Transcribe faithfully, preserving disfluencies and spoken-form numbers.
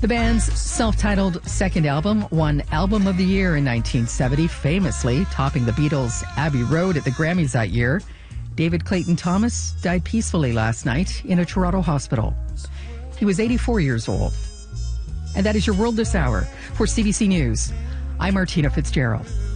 The band's self-titled second album won Album of the Year in nineteen seventy, famously topping the Beatles' Abbey Road at the Grammys that year. David Clayton Thomas died peacefully last night in a Toronto hospital. He was eighty-four years old. And that is your World This Hour. For C B C News, I'm Martina Fitzgerald.